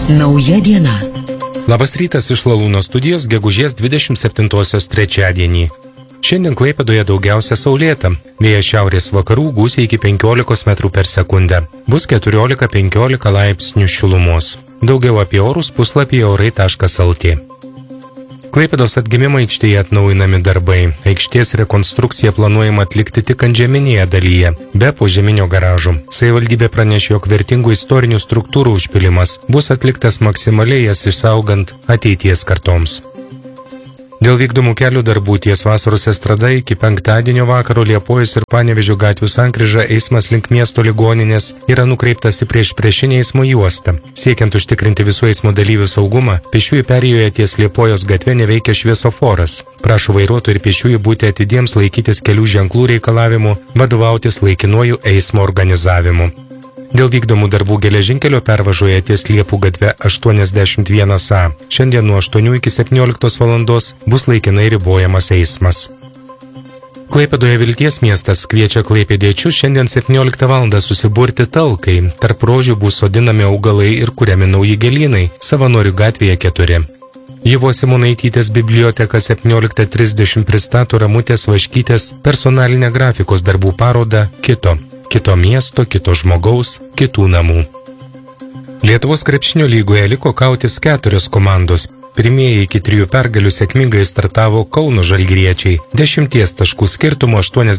Nauja diena. Labas rytas iš Lalūno studijos, gegužės 27-osios trečiadienį. Šiandien Klaipėdoje daugiausia saulėta. Vėjas šiaurės vakarų gūsiai iki 15 metrų per sekundę. Bus 14-15 laipsnių šilumos. Daugiau apie orus puslapyje orai.lt. Klaipėdos atgimimo aikštėje atnaujinami darbai. Aikštės rekonstrukciją planuojama atlikti tik antžeminėje dalyje, be požeminio garažų. Savivaldybė pranešė, jog vertingų istorinių struktūrų užpilimas bus atliktas maksimaliai jas išsaugant ateities kartoms. Dėl vykdomų kelių darbų ties Vasaros estrada iki penktadienio vakaro Liepojos ir Panevėžio gatvių sankryža eismas link miesto ligoninės yra nukreiptas į priešinę eismo juostą. Siekiant užtikrinti visų eismo dalyvių saugumą, pėsčiųjų perėjoje ties Liepojos gatve neveikia šviesoforas. Prašo vairuotojų ir pėsčiųjų būti atidiems, laikytis kelių ženklų reikalavimų, vadovautis laikinuoju eismo organizavimu. Dėl vykdomų darbų geležinkelio pervažoje ties Liepų gatve 81A. Šiandien nuo 8 iki 17 valandos bus laikinai ribojamas eismas. Klaipėdoje Vilties miestas kviečia klaipėdiečius šiandien 17 valandą susiburti talkai. Tarp rožių bus sodinami augalai ir kuriami nauji gėlynai. Savanorių gatvėje 4. Ievos Simonaitytės biblioteka 17:30 pristato Ramutės Vaškytės personalinę grafikos darbų parodą Kito miesto, kito žmogaus, kitų namų. Lietuvos krepšinio lygoje liko kautis 4 komandos. Pirmieji iki 3 pergalių sėkmingai startavo Kauno žalgiriečiai. 10 taškų skirtumo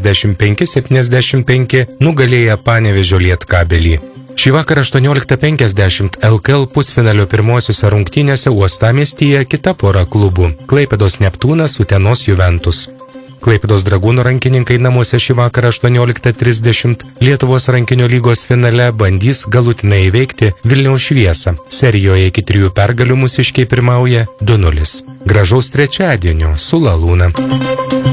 85-75 nugalėję Panevėžio Lietkabelį. Šį vakarą 18:50 LKL pusfinalio pirmosiuose rungtynėse Uostamiestyje kita pora klubų – Klaipėdos Neptūnas, Utenos Juventus. Klaipėdos Dragūnų rankininkai namuose šį vakarą 18:30 Lietuvos rankinio lygos finale bandys galutinai įveikti Vilniaus Šviesą. Serijoje iki 3 pergalių mūsiškiai pirmauja 2-0. Gražaus trečiadienio su Lalūna.